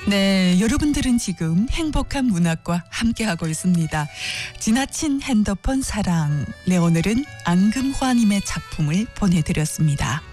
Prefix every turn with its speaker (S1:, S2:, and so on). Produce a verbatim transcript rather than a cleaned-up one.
S1: 네, 여러분들은 지금 행복한 문학과 함께하고 있습니다. 지나친 핸드폰 사랑. 네, 오늘은 안금화님의 작품을 보내드렸습니다.